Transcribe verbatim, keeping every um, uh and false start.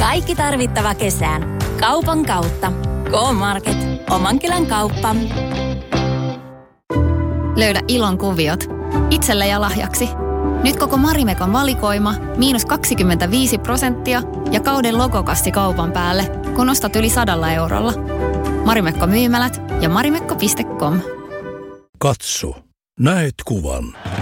Kaikki tarvittava kesään. Kaupan kautta. K-Market. Oman kylän kauppa. Löydä ilon kuviot. Itselle ja lahjaksi. Nyt koko Marimekon valikoima, miinus kaksikymmentäviisi prosenttia ja kauden logokassi kaupan päälle, kun ostat yli sadalla eurolla. Marimekko myymälät ja marimekko piste com. Katso. Näet kuvan.